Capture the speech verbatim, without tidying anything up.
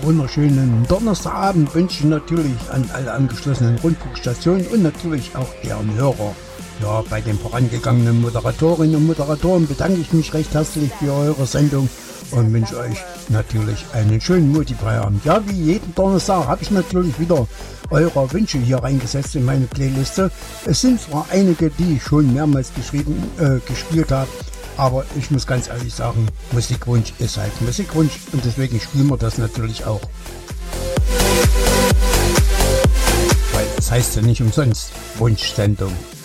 wunderschönen Donnerstagabend wünsche ich natürlich an alle angeschlossenen Rundfunkstationen und natürlich auch deren Hörer. Ja, bei den vorangegangenen Moderatorinnen und Moderatoren bedanke ich mich recht herzlich für eure Sendung und wünsche euch natürlich einen schönen Multiplayer-Abend. Ja, wie jeden Donnerstag habe ich natürlich wieder eure Wünsche hier reingesetzt in meine Playliste. Es sind zwar einige, die ich schon mehrmals geschrieben, äh, gespielt habe, aber ich muss ganz ehrlich sagen, Musikwunsch ist halt Musikwunsch und deswegen spielen wir das natürlich auch. Weil es heißt ja nicht umsonst Wunschsendung.